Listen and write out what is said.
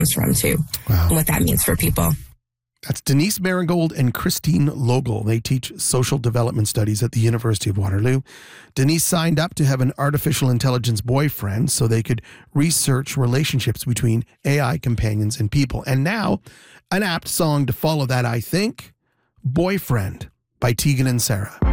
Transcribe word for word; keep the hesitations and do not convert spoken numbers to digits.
comes from too, Wow. and what that means for people. That's Denise Marigold and Christine Logel. They teach social development studies at the University of Waterloo. Denise signed up to have an artificial intelligence boyfriend so they could research relationships between A I companions and people. And now, an apt song to follow that, I think, Boyfriend by Tegan and Sara.